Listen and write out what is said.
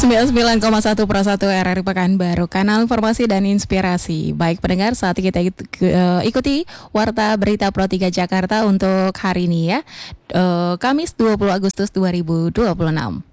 99,1 Pro 1 RRI Pekanbaru, kanal informasi dan inspirasi. Baik pendengar, saat kita ikuti Warta Berita Pro 3 Jakarta untuk hari ini ya, Kamis 20 Agustus 2026.